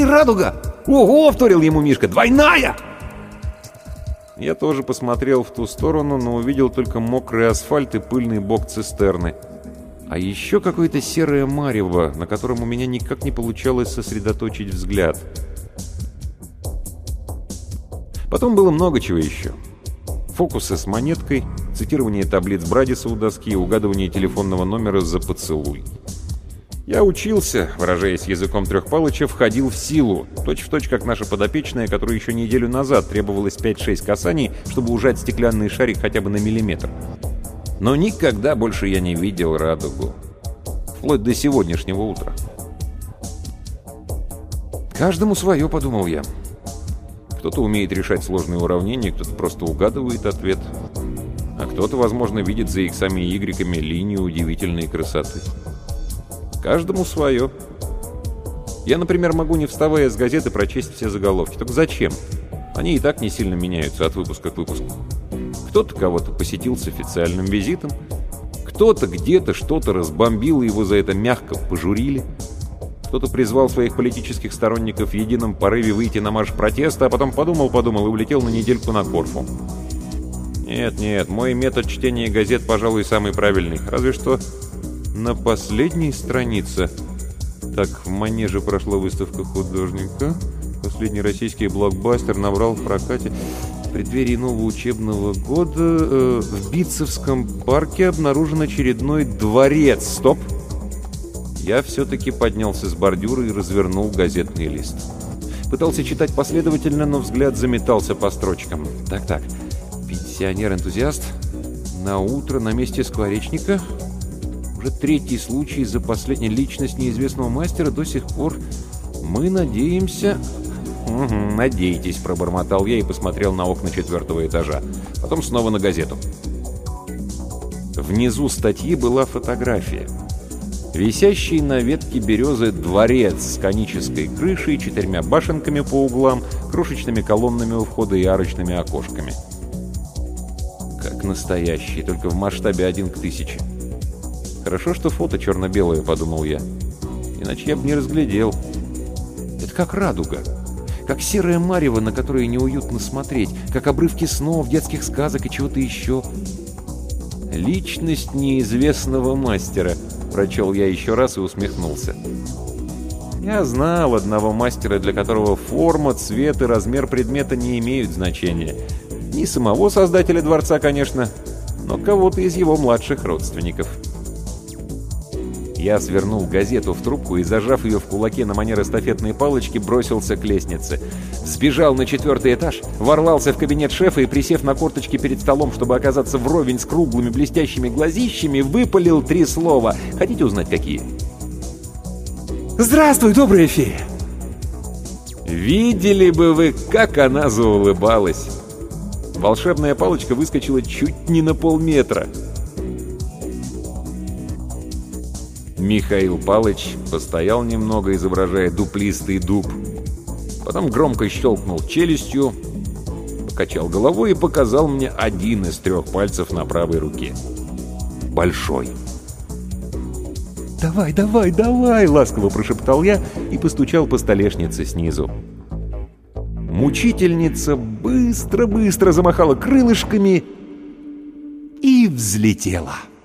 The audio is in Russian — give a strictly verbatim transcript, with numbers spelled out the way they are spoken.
радуга! Ого!» — вторил ему Мишка. «Двойная!» Я тоже посмотрел в ту сторону, но увидел только мокрый асфальт и пыльный бок цистерны. А еще какое-то серое марево, на котором у меня никак не получалось сосредоточить взгляд. Потом было много чего еще. Фокусы с монеткой, цитирование таблиц Брадиса у доски, угадывание телефонного номера за поцелуй. Я учился, выражаясь языком Трехпалыча, входил в силу, точь-в-точь, как наша подопечная, которой еще неделю назад требовалось пять-шесть касаний, чтобы ужать стеклянный шарик хотя бы на миллиметр. Но никогда больше я не видел радугу. Вплоть до сегодняшнего утра. «Каждому свое», — подумал я. Кто-то умеет решать сложные уравнения, кто-то просто угадывает ответ, а кто-то, возможно, видит за иксами и игреками линию удивительной красоты. Каждому свое. Я, например, могу, не вставая с газеты, прочесть все заголовки. Так зачем? Они и так не сильно меняются от выпуска к выпуску. Кто-то кого-то посетил с официальным визитом, кто-то где-то что-то разбомбил, и его за это мягко пожурили. Кто-то призвал своих политических сторонников в едином порыве выйти на марш протеста, а потом подумал-подумал и улетел на недельку на Корфу. Нет-нет, мой метод чтения газет, пожалуй, самый правильный. Разве что на последней странице. Так, в Манеже прошла выставка художника. Последний российский блокбастер набрал в прокате. В преддверии нового учебного года э, в Битцевском парке обнаружен очередной дворец. Стоп! Я все-таки поднялся с бордюра и развернул газетный лист. Пытался читать последовательно, но взгляд заметался по строчкам. Так-так. Пенсионер-энтузиаст. На утро на месте скворечника. Уже третий случай за последний. Личность неизвестного мастера до сих пор. Мы надеемся... «Угу, надейтесь», — пробормотал я и посмотрел на окна четвертого этажа. Потом снова на газету. Внизу статьи была фотография. Висящий на ветке березы дворец с конической крышей, четырьмя башенками по углам, крошечными колоннами у входа и арочными окошками. Как настоящий, только в масштабе один к тысяче. Хорошо, что фото черно-белое, подумал я. Иначе я бы не разглядел. Это как радуга. Как серое марево, на которое неуютно смотреть. Как обрывки снов, детских сказок и чего-то еще. «Личность неизвестного мастера», — прочел я еще раз и усмехнулся. Я знал одного мастера, для которого форма, цвет и размер предмета не имеют значения. Не самого создателя дворца, конечно, но кого-то из его младших родственников. Я свернул газету в трубку и, зажав ее в кулаке на манер эстафетной палочки, бросился к лестнице. Сбежал на четвертый этаж, ворвался в кабинет шефа и, присев на корточки перед столом, чтобы оказаться вровень с круглыми блестящими глазищами, выпалил три слова. Хотите узнать, какие? «Здравствуй, добрая фея!» Видели бы вы, как она заулыбалась. Волшебная палочка выскочила чуть не на полметра. Михаил Палыч постоял немного, изображая дуплистый дуб. Потом громко щелкнул челюстью, покачал головой и показал мне один из трех пальцев на правой руке. Большой. «Давай, давай, давай!» — ласково прошептал я и постучал по столешнице снизу. Мучительница быстро-быстро замахала крылышками и взлетела.